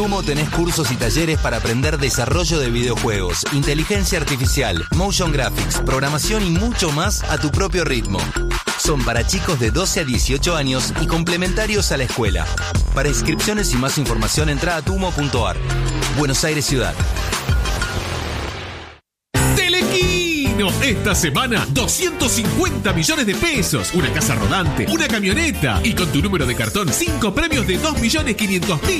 Tumo tenés cursos y talleres para aprender desarrollo de videojuegos, inteligencia artificial, motion graphics, programación y mucho más a tu propio ritmo. Son para chicos de 12 a 18 años y complementarios a la escuela. Para inscripciones y más información entra a tumo.ar. Buenos Aires Ciudad. Esta semana, 250 millones de pesos, una casa rodante, una camioneta y con tu número de cartón, 5 premios de 2.500.000